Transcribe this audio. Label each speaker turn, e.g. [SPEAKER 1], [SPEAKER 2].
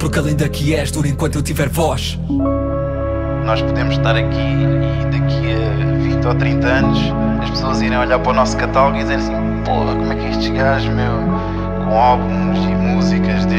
[SPEAKER 1] porque além daqui és duro enquanto eu tiver voz.
[SPEAKER 2] Nós podemos estar aqui e daqui a 20 ou 30 anos as pessoas irem olhar para o nosso catálogo e dizer assim: pô, como é que estes gajos, meu, com álbuns e músicas